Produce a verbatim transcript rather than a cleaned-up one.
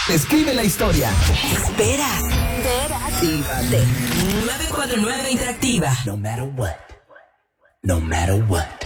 Escribe la historia. Espera. Interactívate. nueve cuatro nueve Interactiva. No matter what. No matter what.